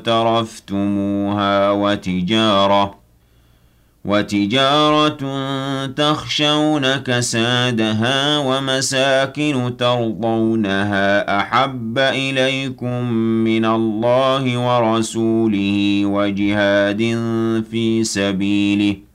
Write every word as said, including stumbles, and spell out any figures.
اقترفتموها وتجارة وتجارة تخشون كسادها ومساكن ترضونها أحب إليكم من الله ورسوله وجهاد في سبيله